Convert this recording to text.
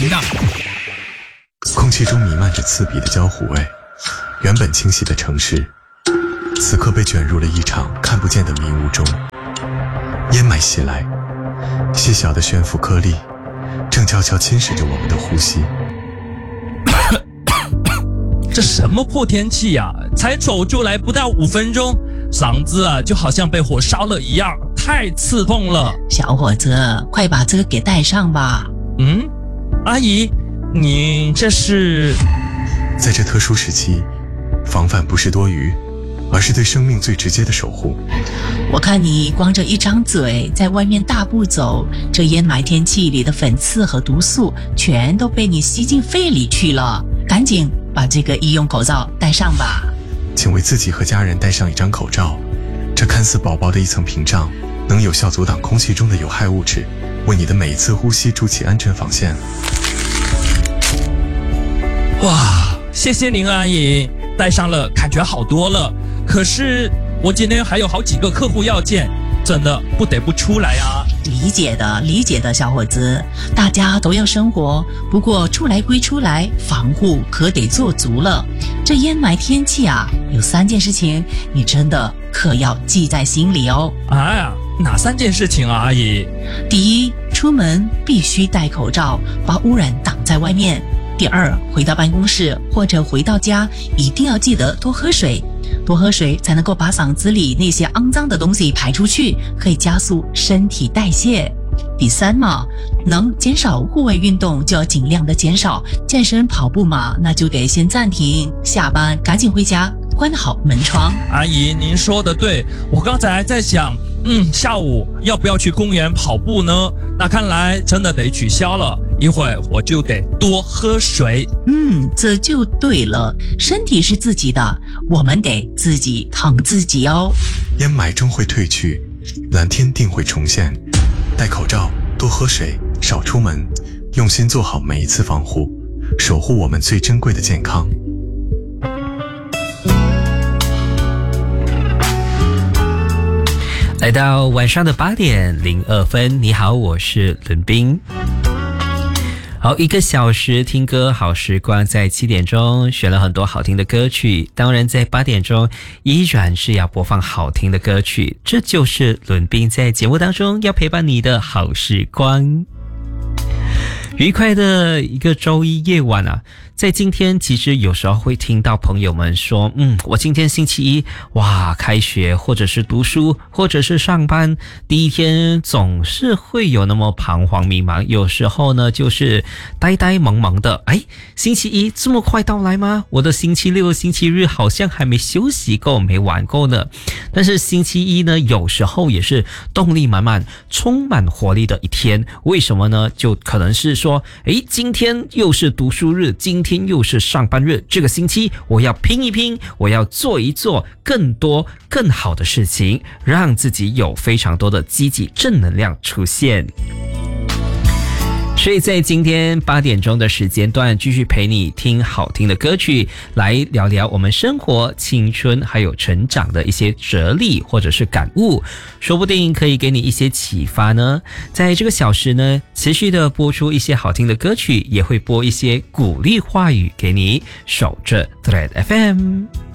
的。 空气中弥漫着刺鼻的焦糊味，原本清晰的城市，此刻被卷入了一场看不见的迷雾中。烟霾袭来，细小的悬浮颗粒正悄悄侵蚀着我们的呼吸。 这什么破天气呀！才走出来不到5分钟，嗓子就好像被火烧了一样，太刺痛了。 小伙子，快把这个给带上吧。 阿姨，你这是？ 在这特殊时期，防范不是多余，而是对生命最直接的守护。 我看你光着一张嘴在外面大步走，这烟霾天气里的粉刺和毒素全都被你吸进肺里去了，赶紧把这个医用口罩戴上吧。 请为自己和家人戴上一张口罩，这看似薄薄的一层屏障，能有效阻挡空气中的有害物质，为你的每一次呼吸筑起安全防线。 哇，谢谢您阿姨，戴上了感觉好多了。可是我今天还有好几个客户要见，真的不得不出来啊。 理解的小伙子，大家都要生活，不过出来归出来，防护可得做足了。这烟霾天气有3件事情你真的可要记在心里哦。 哪3件事情啊，阿姨？ 第一，出门必须戴口罩，把污染挡在外面。第二，回到办公室或者回到家，一定要记得多喝水，多喝水才能够把嗓子里那些肮脏的东西排出去，可以加速身体代谢。第三嘛，能减少户外运动就要尽量的减少，健身跑步嘛，那就得先暂停，下班赶紧回家，关好门窗。 阿姨，您说的对，我刚才还在想，下午要不要去公园跑步呢？那看来真的得取消了，一会儿我就得多喝水。 这就对了，身体是自己的，我们得自己疼自己哦。 烟霾终会退去，蓝天定会重现。戴口罩，多喝水，少出门，用心做好每一次防护，守护我们最珍贵的健康。 来到晚上的8点02分，你好，我是伦彬。好，1个小时听歌好时光，在7点钟选了很多好听的歌曲，当然在8点钟依然是要播放好听的歌曲，这就是伦彬在节目当中要陪伴你的好时光。愉快的一个周一夜晚在今天其实有时候会听到朋友们说，我今天星期一，哇，开学或者是读书或者是上班，第一天总是会有那么彷徨迷茫，有时候呢就是呆呆萌萌的，星期一这么快到来吗？我的星期六星期日好像还没休息够，没玩够呢。但是星期一呢，有时候也是动力满满充满活力的一天。为什么呢？就可能是说今天又是读书日，今天又是上班日，这个星期我要拼一拼，我要做一做更多更好的事情，让自己有非常多的积极正能量出现。所以在今天8点钟的时间段，继续陪你听好听的歌曲，来聊聊我们生活、青春还有成长的一些哲理或者是感悟，说不定可以给你一些启发呢。在这个小时呢，持续的播出一些好听的歌曲，也会播一些鼓励话语给你，守着 Thread FM。